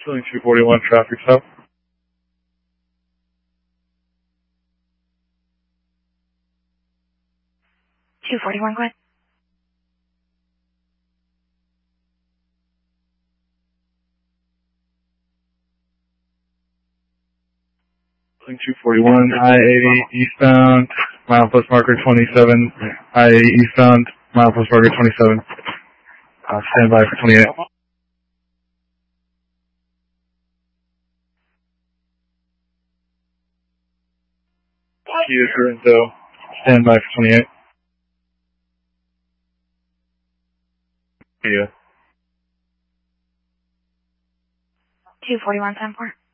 Filling 241 traffic stop. $241, go ahead. Filling 241, I-80 eastbound, milepost marker 27, I-80 eastbound, milepost marker 27. Stand by for 28. Kia Sorrento, stand by for 28. Kia. 241, 10-4.